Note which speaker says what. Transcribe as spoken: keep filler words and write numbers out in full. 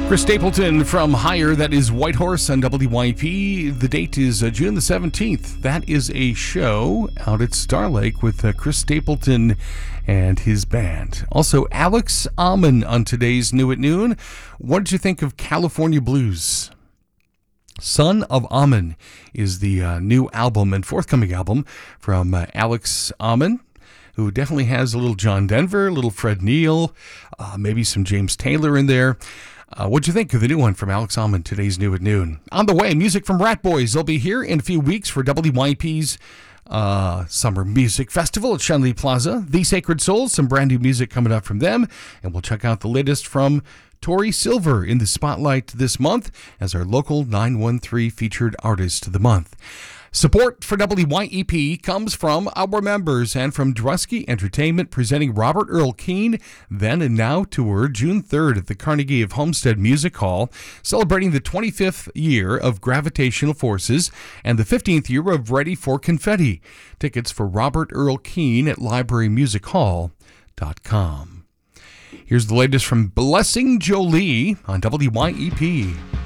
Speaker 1: Chris Stapleton from Higher, that is Whitehorse on W Y P. The date is uh, June the seventeenth. That is a show out at Star Lake with uh, Chris Stapleton and his band. Also, Alex Amon on today's New at Noon. What did you think of California Blues? Son of Amon is the uh, new album and forthcoming album from uh, Alex Amon, who definitely has a little John Denver, a little Fred Neil, uh, maybe some James Taylor in there. Uh, what'd you think of the new one from Alex Amon, today's New at Noon? On the way, music from Rat Boys. They'll be here in a few weeks for W Y P's uh, Summer Music Festival at Shenley Plaza. The Sacred Souls, some brand new music coming up from them. And we'll check out the latest from Tori Silver in the spotlight this month as our local nine one three featured artist of the month. Support for W Y E P comes from our members and from Drusky Entertainment, presenting Robert Earl Keen Then and Now tour June third at the Carnegie of Homestead Music Hall, celebrating the twenty-fifth year of Gravitational Forces and the fifteenth year of Ready for Confetti. Tickets for Robert Earl Keen at library music hall dot com. Here's the latest from Blessing Jolie on W Y E P.